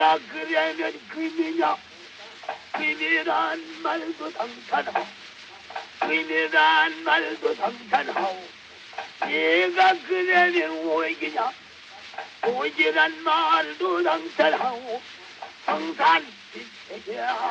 그러면 금이냐? 금이란 말도 당찬하오. 금이란 말도 당찬하오. 네가 그러면 오기냐? 오지란 말도 당찬하오. 성산 빛이야.